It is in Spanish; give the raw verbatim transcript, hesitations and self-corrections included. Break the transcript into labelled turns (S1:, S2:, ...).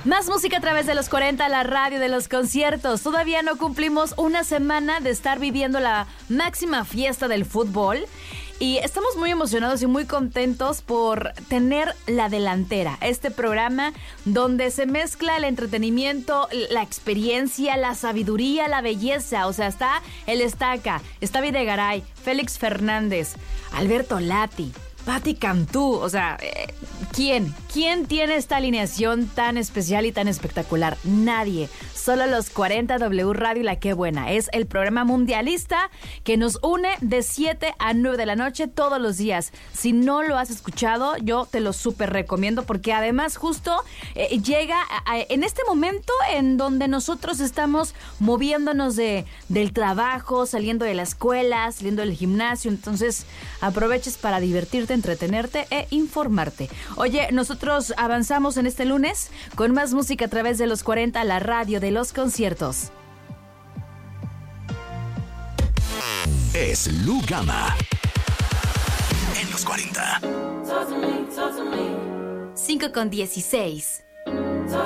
S1: Más música a través de los cuarenta, la radio de los conciertos. Todavía no cumplimos una semana de estar viviendo la máxima fiesta del fútbol. Y estamos muy emocionados y muy contentos por tener La Delantera, este programa donde se mezcla el entretenimiento, la experiencia, la sabiduría, la belleza. O sea, está el Estaca, está Videgaray, Félix Fernández, Alberto Lati, Patti Cantú. O sea, ¿quién? ¿Quién tiene esta alineación tan especial y tan espectacular? Nadie. Solo los cuarenta W Radio y La Qué Buena. Es el programa mundialista que nos une de siete a nueve de la noche todos los días. Si no lo has escuchado, yo te lo súper recomiendo porque además justo eh, llega a, a, en este momento en donde nosotros estamos moviéndonos de, del trabajo, saliendo de la escuela, saliendo del gimnasio. Entonces aproveches para divertirte, entretenerte e informarte. Oye, nosotros avanzamos en este lunes con más música a través de los cuarenta, la radio de los conciertos.
S2: Es Lu Gama en los cuarenta.
S1: cinco con dieciséis.